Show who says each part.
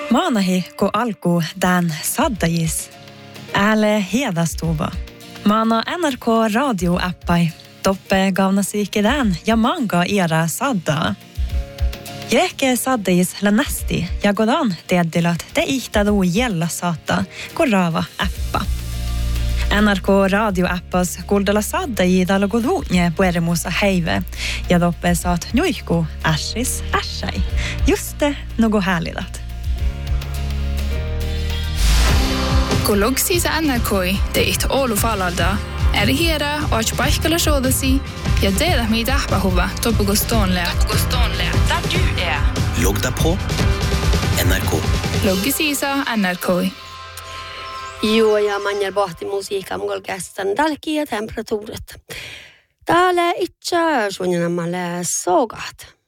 Speaker 1: Maanahi, kun alkuu tämän saddajis. Ääle hiedastuva. Maana NRK radioappai. Toppe gaunasiikki tämän ja manga era saddaa. Jähke saddajis länästi ja godan teedilat te ihtadu jälla saattaa, kun raava appa. NRK radioappas kuuldella saddajidalla godunje puerimusa heive ja toppe saat nuihku ässis ässai. Juste nogo härlidat.
Speaker 2: Kun logsiisa NRKi teit Oulu falalda, hiera och paikalla soodasi ja teedä meitä ahpahuva topukostoonlea. Där du är.
Speaker 3: Logda på NRK.
Speaker 2: Loggisiisa NRKi.
Speaker 4: Joo, ja manjal pohti musiikkaa mulla käsitän dalkia temperatuuret. Täällä itse suunnilleen sogat.